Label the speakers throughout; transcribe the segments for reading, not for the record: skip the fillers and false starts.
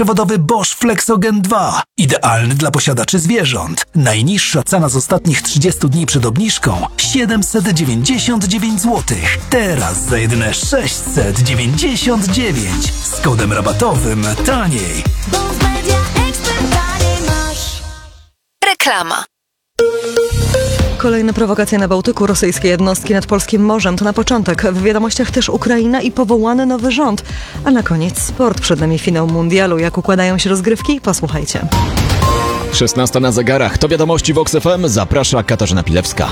Speaker 1: Przewodowy Bosch Flexogen 2. Idealny dla posiadaczy zwierząt. Najniższa cena z ostatnich 30 dni przed obniżką 799 zł. Teraz za jedyne 699. Z kodem rabatowym taniej.
Speaker 2: Reklama.
Speaker 3: Kolejne prowokacje na Bałtyku, rosyjskie jednostki nad polskim morzem. To na początek. W wiadomościach też Ukraina i powołany nowy rząd. A na koniec sport. Przed nami finał mundialu. Jak układają się rozgrywki? Posłuchajcie.
Speaker 4: 16 na zegarach. To wiadomości Vox FM. Zaprasza Katarzyna Pilewska.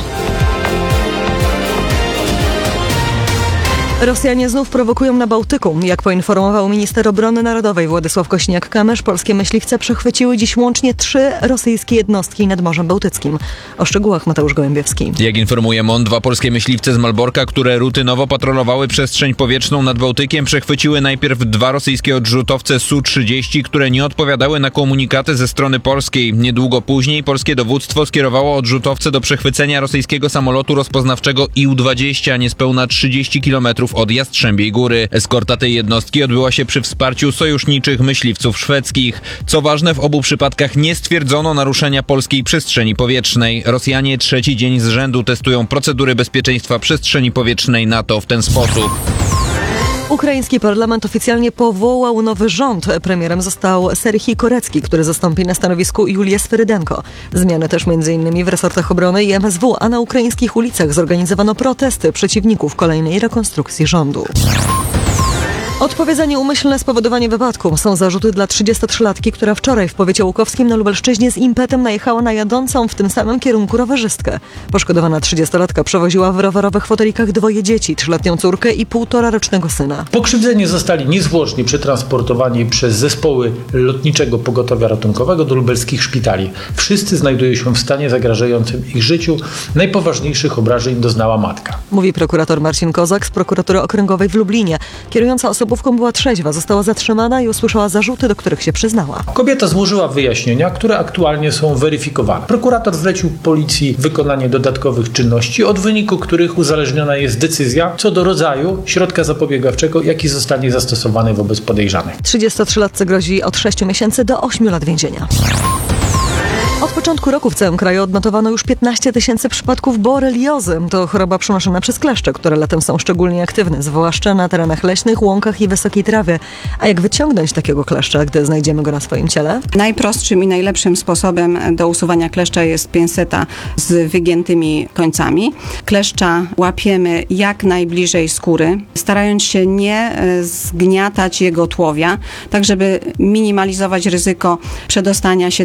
Speaker 3: Rosjanie znów prowokują na Bałtyku. Jak poinformował minister obrony narodowej Władysław Kośniak-Kamysz, polskie myśliwce przechwyciły dziś łącznie 3 rosyjskie jednostki nad Morzem Bałtyckim. O szczegółach Mateusz Gołębiewski.
Speaker 5: Jak informuje MON, 2 polskie myśliwce z Malborka, które rutynowo patrolowały przestrzeń powietrzną nad Bałtykiem, przechwyciły najpierw 2 rosyjskie odrzutowce Su-30, które nie odpowiadały na komunikaty ze strony polskiej. Niedługo później polskie dowództwo skierowało odrzutowce do przechwycenia rosyjskiego samolotu rozpoznawczego IU-20, niespełna 30 km od Jastrzębiej Góry. Eskorta tej jednostki odbyła się przy wsparciu sojuszniczych myśliwców szwedzkich. Co ważne, w obu przypadkach nie stwierdzono naruszenia polskiej przestrzeni powietrznej. Rosjanie 3. dzień z rzędu testują procedury bezpieczeństwa przestrzeni powietrznej NATO w ten sposób.
Speaker 3: Ukraiński parlament oficjalnie powołał nowy rząd. Premierem został Serhii Korecki, który zastąpi na stanowisku Julię Sferydenko. Zmiany też m.in. w resortach obrony i MSW, a na ukraińskich ulicach zorganizowano protesty przeciwników kolejnej rekonstrukcji rządu. Odpowiedzenie umyślne, spowodowanie wypadku. Są zarzuty dla 33-latki, która wczoraj w powiecie łukowskim na Lubelszczyźnie z impetem najechała na jadącą w tym samym kierunku rowerzystkę. Poszkodowana 30-latka przewoziła w rowerowych fotelikach 2 dzieci, 3-letnią córkę i 1,5-rocznego syna.
Speaker 6: Pokrzywdzeni zostali niezwłocznie przetransportowani przez zespoły Lotniczego Pogotowia Ratunkowego do lubelskich szpitali. Wszyscy znajdują się w stanie zagrażającym ich życiu. Najpoważniejszych obrażeń doznała matka.
Speaker 3: Mówi prokurator Marcin Kozak z prokuratury okręgowej w Lublinie. Kierująca osobówką była trzeźwa, została zatrzymana i usłyszała zarzuty, do których się przyznała.
Speaker 6: Kobieta złożyła wyjaśnienia, które aktualnie są weryfikowane. Prokurator zlecił policji wykonanie dodatkowych czynności, od wyniku których uzależniona jest decyzja co do rodzaju środka zapobiegawczego, jaki zostanie zastosowany wobec podejrzanych.
Speaker 3: 33-latce grozi od 6 miesięcy do 8 lat więzienia. Od początku roku w całym kraju odnotowano już 15 000 przypadków boreliozy. To choroba przenoszona przez kleszcze, które latem są szczególnie aktywne, zwłaszcza na terenach leśnych, łąkach i wysokiej trawie. A jak wyciągnąć takiego kleszcza, gdy znajdziemy go na swoim ciele?
Speaker 7: Najprostszym i najlepszym sposobem do usuwania kleszcza jest pinseta z wygiętymi końcami. Kleszcza łapiemy jak najbliżej skóry, starając się nie zgniatać jego tułowia, tak żeby minimalizować ryzyko przedostania się